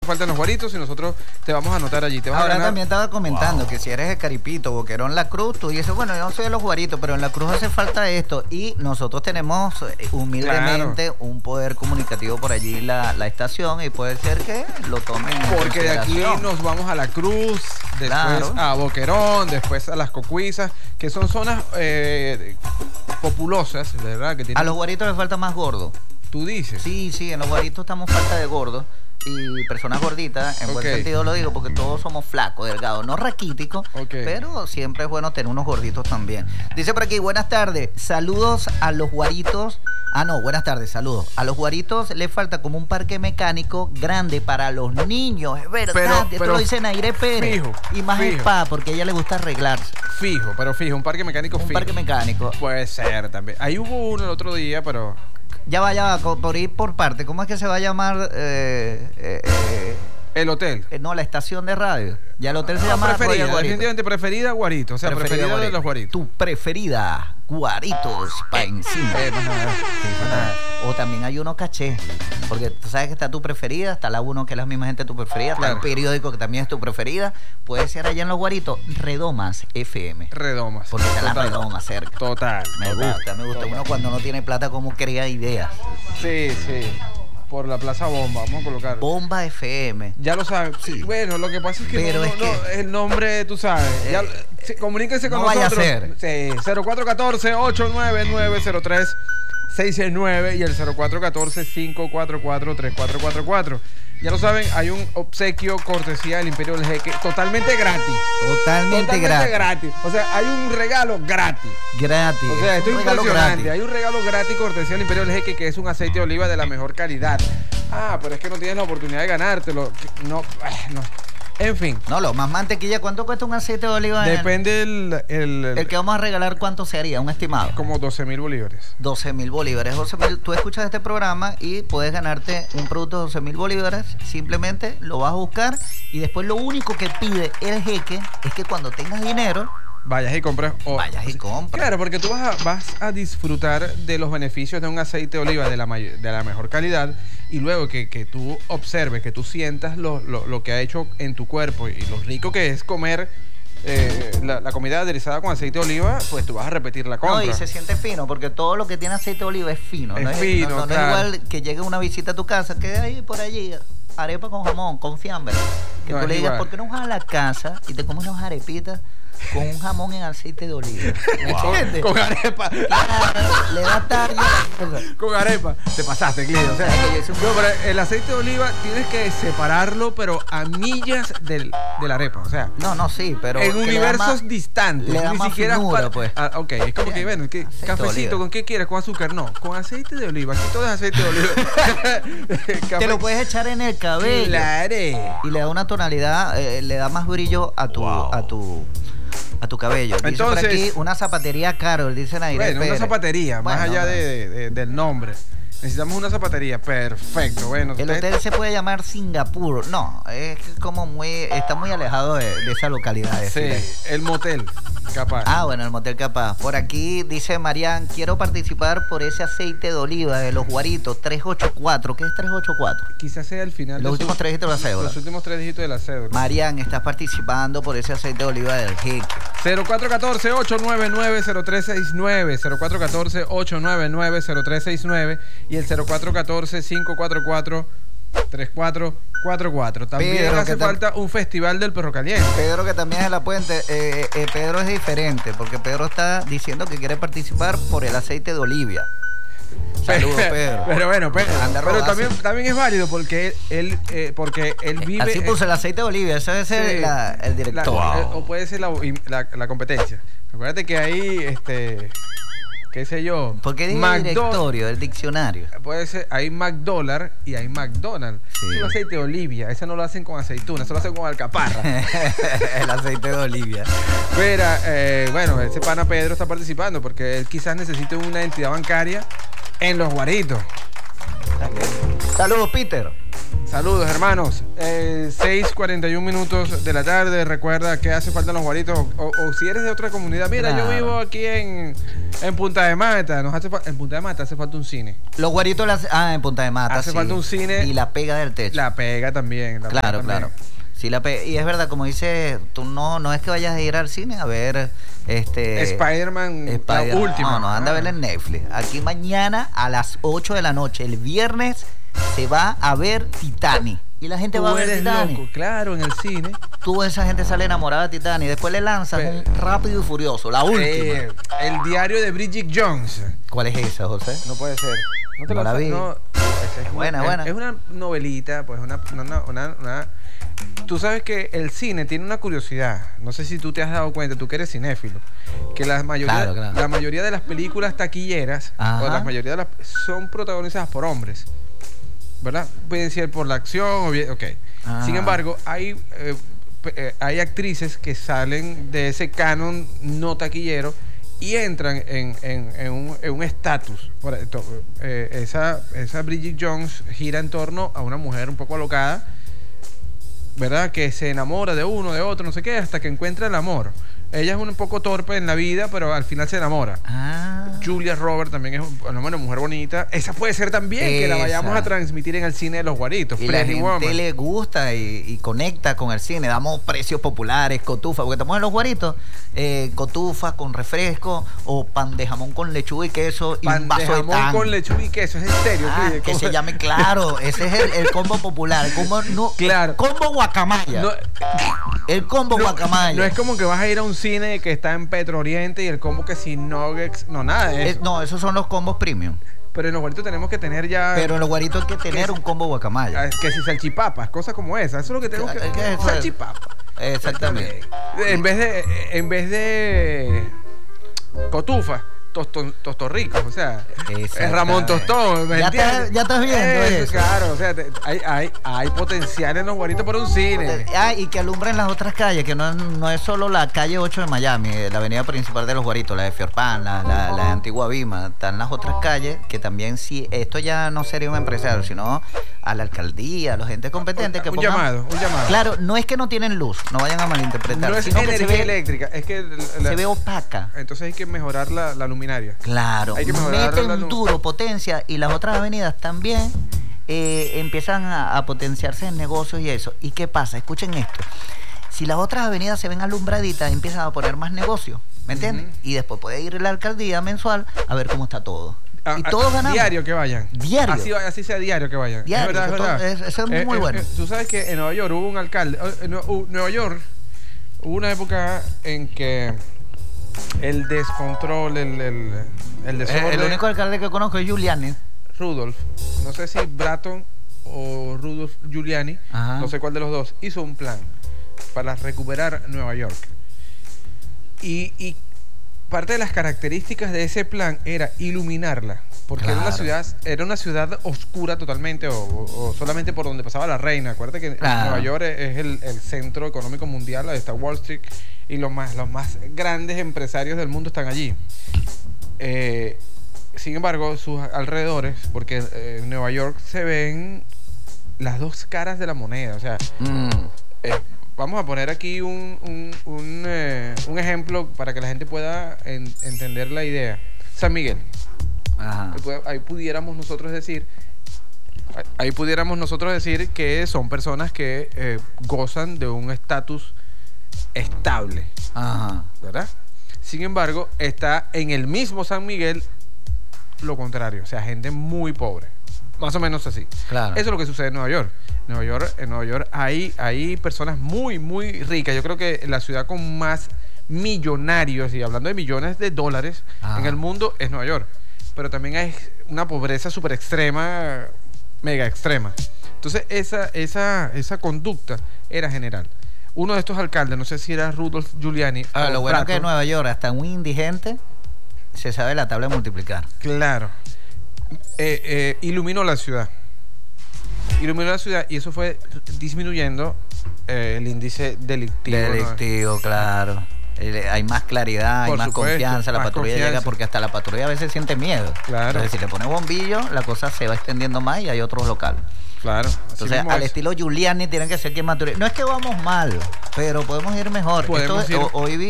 falta en los Guaritos y nosotros te vamos a anotar allí. Te vas Ahora a ganar. también estaba comentando que si eres de Caripito, Boquerón, La Cruz, tú dices, bueno, yo no soy de los Guaritos, pero en La Cruz hace falta esto. Y nosotros tenemos humildemente un poder comunicativo por allí, la estación, y puede ser que lo tomen en Porque de aquí consideración. nos vamos a La Cruz, después a Boquerón, después a Las Cocuizas, que son zonas populosas, ¿verdad? Que tienen... A los Guaritos les falta más gordo. ¿Tú dices? Sí, en los Guaritos estamos falta de gordos. Y personas gorditas, en buen sentido lo digo, porque todos somos flacos, delgados, no raquíticos, pero siempre es bueno tener unos gorditos también. Dice por aquí, buenas tardes, saludos a los Guaritos. Buenas tardes, saludos. A los Guaritos les falta como un parque mecánico grande para los niños, es verdad. Esto lo dice Naire Pérez. Fijo, y más spa, porque a ella le gusta arreglarse. Fijo, un parque mecánico fijo. Un parque mecánico. Puede ser también. Ahí hubo uno el otro día, pero... Ya va, por ir por parte. ¿Cómo es que se va a llamar? El hotel. No, la estación de radio. Ya el hotel se llama preferida, definitivamente preferida Guarito. O sea, preferida de los Guaritos. Tu preferida, Guaritos, pa' encima. O también hay uno caché. Porque tú sabes que está tu preferida, está la uno que es la misma gente tu preferida, está el periódico que también es tu preferida. Puede ser allá en los Guaritos, Redomas FM. Redomas. Porque está la Redoma cerca. Total. Me gusta. Uno cuando no tiene plata, como crea ideas. Sí. Por la Plaza Bomba, vamos a colocar. Bomba FM. Ya lo sabes. Sí. Bueno, lo que pasa es que, pero el nombre, tú sabes. Comuníquense con nosotros. Vaya a ser. Sí, 0414-899-03-669 y el 0414-544-3444. Ya lo saben, hay un obsequio cortesía del Imperio del Jeque totalmente gratis. Totalmente gratis. O sea, hay un regalo gratis. O sea, esto es impresionante. Hay un regalo gratis cortesía del Imperio del Jeque, que es un aceite de oliva de la mejor calidad. Pero es que no tienes la oportunidad de ganártelo. No. En fin. No, lo más mantequilla, ¿cuánto cuesta un aceite de oliva? Depende el que vamos a regalar, ¿cuánto sería? Un estimado. Como 12,000 bolívares. 12,000 bolívares. 12,000. Tú escuchas este programa y puedes ganarte un producto de 12,000 bolívares. Simplemente lo vas a buscar y después lo único que pide el jeque es que cuando tengas dinero, vayas y compras. Claro, porque tú vas a disfrutar de los beneficios de un aceite de oliva de la mejor calidad, y luego que tú observes, que tú sientas lo que ha hecho en tu cuerpo y lo rico que es comer la comida aderezada con aceite de oliva, pues tú vas a repetir la compra. No, y se siente fino, porque todo lo que tiene aceite de oliva es fino. No es igual que llegue una visita a tu casa, que ahí por allí arepa con jamón, con fiambre. Que tú le digas, ¿por qué no vas a la casa y te comes unas arepitas con un jamón en aceite de oliva? ¿Me entiendes? Con arepa. Claro, le da tarde. Con arepa. Te pasaste, Clio. O sea, pero el aceite de oliva tienes que separarlo, pero a millas de la arepa. O sea, sí, pero en universos distantes. Le da ni más siquiera finura, pues. Ok, es como que, bueno, cafecito, ¿con qué quieres? ¿Con azúcar? No, con aceite de oliva. Aquí todo es aceite de oliva. Te lo puedes echar en el cabello. Claro. Y le da una tonalidad, le da más brillo a tu cabello. Dice entonces, por aquí, una zapatería Carol, dice Naire Pérez. Una zapatería, más allá del nombre. Necesitamos una zapatería. Perfecto. Bueno, el hotel se puede llamar Singapur. No, es como está muy alejado de esa localidad. Sí, el motel Capaz. Bueno, el motel Capaz. Por aquí dice Marian, quiero participar por ese aceite de oliva de los Guaritos, 384. ¿Qué es 384? Quizás sea el final. Los últimos 3 dígitos de la cédula. Los últimos 3 dígitos de la cédula. Marian, estás participando por ese aceite de oliva del jeque. 0414-899-0369. 0414-899-0369 y el 0414-544-3444. También Pedro, hace falta un festival del perro caliente. Pedro, que también es la puente. Pedro es diferente, porque Pedro está diciendo que quiere participar por el aceite de oliva. Saludos, Pedro. Pero bueno, Pedro, pero también es válido porque él vive. Así puso el aceite de oliva, eso debe ser el director. O puede ser la competencia. Acuérdate que hay qué sé yo. ¿Por qué dice el directorio, el diccionario? Puede ser, hay McDollar y hay McDonald's. Sí. Es un aceite de olivia. Ese no lo hacen con aceituna, eso lo hacen con alcaparra. El aceite de olivia. Mira, bueno, ese pana Pedro está participando porque él quizás necesite una entidad bancaria en los Guaritos. Saludos, Peter. Saludos, hermanos. 6:41 minutos de la tarde. Recuerda que hace falta los guaritos. O si eres de otra comunidad. Mira, yo vivo aquí en Punta de Mata. En Punta de Mata hace falta un cine. Los guaritos en Punta de Mata. Hace falta un cine. Y la pega del techo. La pega también. Claro. Sí, y es verdad, como dices, tú no es que vayas a ir al cine a ver Spider-Man, la última. No, anda a verla en Netflix. Aquí mañana a las 8 de la noche, el viernes, se va a ver Titanic. Y la gente va a ver Titanic. Loco, claro, en el cine. Esa gente sale enamorada de Titanic. Después le lanzas un Rápido y Furioso, la última. El diario de Bridget Jones. ¿Cuál es esa, José? No puede ser. No te la vi. Es buena. Es una novelita, pues una. Tú sabes que el cine tiene una curiosidad. No sé si tú te has dado cuenta, tú que eres cinéfilo, que la mayoría de las películas taquilleras, o la mayoría son protagonizadas por hombres, ¿verdad? Pueden ser por la acción o bien, ok. Sin embargo, hay actrices que salen de ese canon no taquillero y entran en un estatus. Esa Bridget Jones gira en torno a una mujer un poco alocada, ¿verdad? Que se enamora de uno, de otro, no sé qué, hasta que encuentra el amor. Ella es un poco torpe en la vida, pero al final se enamora. Julia Roberts también es una mujer bonita. Esa puede ser también que la vayamos a transmitir en el cine de los guaritos. Y la gente le gusta y conecta con el cine. Damos precios populares, cotufas, porque estamos en los guaritos. Cotufas con refresco o pan de jamón con lechuga y queso y un vaso de jamón tan con lechuga y queso, es en serio. Que se llame, claro, ese es el combo popular. El combo, combo guacamaya. El combo guacamaya. No es como que vas a ir a un cine que está en Petro Oriente y el combo que sin nuggets, no, nada de eso. No, esos son los combos premium. Pero en los guaritos tenemos que tener ya... Pero en los guaritos hay que tener un combo guacamaya. Que si salchipapas, cosas como esas. Eso es lo que tenemos que... Salchipapas. Exactamente. En vez de cotufa, tostorricos, o sea, es Ramón Tostón, ¿me entiendes? Ya estás viendo eso. Claro, o sea, hay potencial en los guaritos por un cine. Y que alumbren las otras calles, que no es solo la calle 8 de Miami, la avenida principal de los guaritos, la de Fiorpan, la de Antigua Vima, están las otras calles que también, si esto ya no sería un empresario, sino a la alcaldía, a los entes competentes que pongan... Un llamado. Claro, no es que no tienen luz, no vayan a malinterpretar. No es energía eléctrica, es que... se ve opaca. Entonces hay que mejorar la luminaria. Claro, meten duro, potencia, y las otras avenidas también empiezan a potenciarse en negocios y eso. ¿Y qué pasa? Escuchen esto. Si las otras avenidas se ven alumbraditas, empiezan a poner más negocios, ¿me entiendes? Y después puede ir a la alcaldía mensual a ver cómo está todo. Y todos ganamos. Diario que vayan. Diario. Así sea diario que vayan. Diario, es verdad. Eso es muy bueno. Tú sabes que en Nueva York hubo un alcalde. Nueva York hubo una época en que el descontrol, el desorden. El único alcalde que conozco es Giuliani. Rudolph. No sé si Bratton o Rudolph Giuliani, no sé cuál de los dos, hizo un plan para recuperar Nueva York. Y parte de las características de ese plan era iluminarla. Porque era una ciudad oscura totalmente, o solamente por donde pasaba la reina. Acuérdate que Nueva York es el centro económico mundial, ahí está Wall Street, y los más grandes empresarios del mundo están allí. Sin embargo, sus alrededores, porque en Nueva York se ven las dos caras de la moneda. O sea, vamos a poner aquí un ejemplo para que la gente pueda entender la idea. San Miguel. Ahí pudiéramos nosotros decir que son personas que gozan de un estatus estable, ¿verdad? Sin embargo, está en el mismo San Miguel lo contrario, o sea, gente muy pobre, más o menos así. Claro. Eso es lo que sucede en Nueva York. En Nueva York hay personas muy, muy ricas. Yo creo que la ciudad con más millonarios, y hablando de millones de dólares en el mundo, es Nueva York. Pero también hay una pobreza súper extrema, mega extrema. Entonces esa conducta era general. Uno de estos alcaldes, no sé si era Rudolph Giuliani. Lo bueno es que en Nueva York hasta un indigente se sabe la tabla de multiplicar. Claro. Iluminó la ciudad. Y eso fue disminuyendo el índice delictivo. Claro. hay más claridad, hay más confianza, la patrulla llega porque hasta la patrulla a veces siente miedo. Claro. Entonces, si le pone bombillo, la cosa se va extendiendo más y hay otros locales. Claro. Entonces, al estilo Giuliani, tienen que ser quien más. No es que vamos mal, pero podemos ir mejor. Hoy